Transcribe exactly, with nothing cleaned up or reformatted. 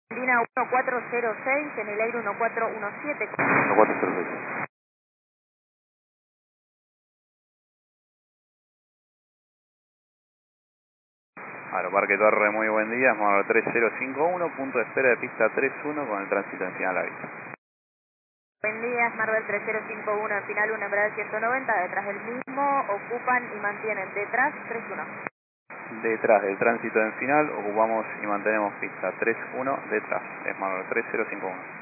Línea uno cuatro cero seis en el aire uno cuatro uno siete. uno cuatro cero seis. Aeroparque Torre, muy buen día, módulo tres cero cinco uno, punto de espera de pista tres uno con el tránsito en final a la vista. Buen día, Marvel tres cero cinco uno, en final uno, Embraer ciento noventa, detrás del mismo, ocupan y mantienen detrás tres uno. Detrás del tránsito en final, ocupamos y mantenemos pista tres uno detrás, es módulo tres cero cinco uno.